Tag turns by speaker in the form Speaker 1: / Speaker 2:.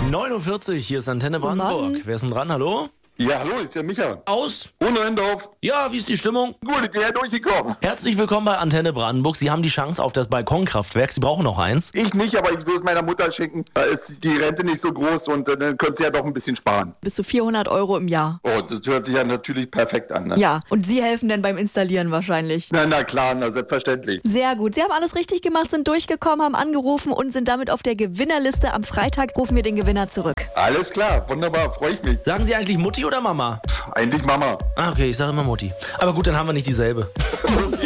Speaker 1: 9:40 Uhr, hier ist Antenne Brandenburg. Wer ist denn dran? Hallo?
Speaker 2: Ja, hallo, ist der Micha.
Speaker 1: Aus?
Speaker 2: Unendorf.
Speaker 1: Ja, wie ist die Stimmung?
Speaker 2: Gut, ich bin ja durchgekommen.
Speaker 1: Herzlich willkommen bei Antenne Brandenburg. Sie haben die Chance auf das Balkonkraftwerk. Sie brauchen noch eins.
Speaker 2: Ich nicht, aber ich will es meiner Mutter schenken. Da ist die Rente nicht so groß und dann könnte sie ja doch ein bisschen sparen.
Speaker 3: Bis zu 400 € im Jahr.
Speaker 2: Oh, das hört sich ja natürlich perfekt an, ne?
Speaker 3: Ja, und Sie helfen denn beim Installieren wahrscheinlich.
Speaker 2: Na klar, selbstverständlich.
Speaker 3: Sehr gut. Sie haben alles richtig gemacht, sind durchgekommen, haben angerufen und sind damit auf der Gewinnerliste. Am Freitag rufen wir den Gewinner zurück.
Speaker 2: Alles klar, wunderbar, freue ich mich.
Speaker 1: Sagen Sie eigentlich Mutti oder Mama?
Speaker 2: Eigentlich Mama.
Speaker 1: Ah, okay, ich sage immer Mutti. Aber gut, dann haben wir nicht dieselbe.
Speaker 2: Okay.